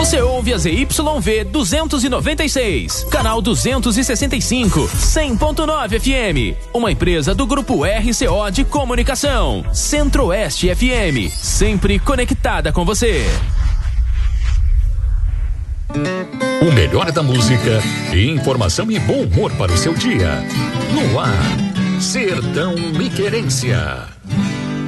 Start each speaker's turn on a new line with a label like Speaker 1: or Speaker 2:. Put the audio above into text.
Speaker 1: Você ouve a ZYV 296, canal 265, 100.9 FM. Uma empresa do Grupo RCO de Comunicação. Centro-Oeste FM, sempre conectada com você.
Speaker 2: O melhor da música, informação e bom humor para o seu dia. No ar, Sertão e Querência.